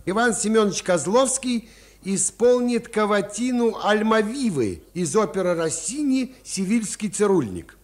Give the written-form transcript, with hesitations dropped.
Иван Семенович Козловский исполнит каватину Альмавивы из оперы Россини «Севильский цирюльник».